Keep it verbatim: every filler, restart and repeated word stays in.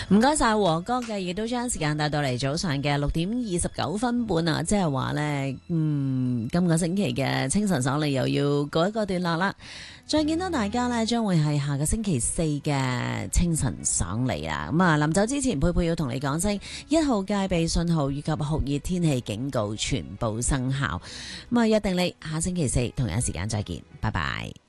唔該晒和哥嘅，亦都將時間帶到嚟早上嘅六點二十九分半啊！即係話呢，嗯，今個星期嘅清晨爽利又要告一個段落啦。再見到大家呢，將會係下個星期四嘅清晨爽利啊！咁啊，臨走之前，佩佩要同你講聲一號戒備信號以及酷熱天氣警告全部生效。咁啊，約定你下星期四同一時間再見，拜拜。